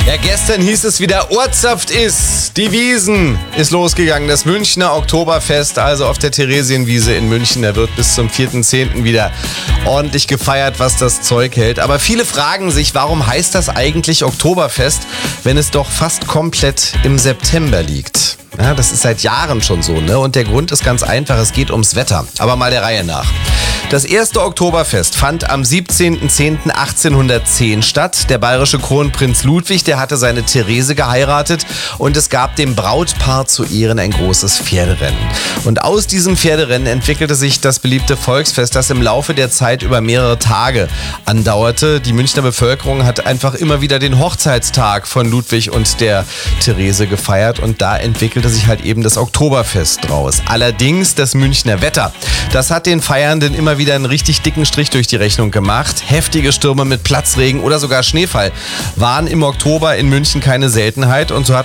Ja, gestern hieß es wieder, Ortsaft ist. Die Wiesn ist losgegangen. Das Münchner Oktoberfest, also auf der Theresienwiese in München. Da wird bis zum 4.10. wieder ordentlich gefeiert, was das Zeug hält. Aber viele fragen sich, warum heißt das eigentlich Oktoberfest, wenn es doch fast komplett im September liegt? Ja, das ist seit Jahren schon so, ne? Und der Grund ist ganz einfach, es geht ums Wetter. Aber mal der Reihe nach. Das erste Oktoberfest fand am 17.10.1810 statt. Der bayerische Kronprinz Ludwig, der hatte seine Therese geheiratet und es gab dem Brautpaar zu Ehren ein großes Pferderennen. Und aus diesem Pferderennen entwickelte sich das beliebte Volksfest, das im Laufe der Zeit über mehrere Tage andauerte. Die Münchner Bevölkerung hat einfach immer wieder den Hochzeitstag von Ludwig und der Therese gefeiert und da entwickelte sich halt eben das Oktoberfest draus. Allerdings das Münchner Wetter, das hat den Feiernden immer wieder einen richtig dicken Strich durch die Rechnung gemacht. Heftige Stürme mit Platzregen oder sogar Schneefall waren im Oktober in München keine Seltenheit und so hat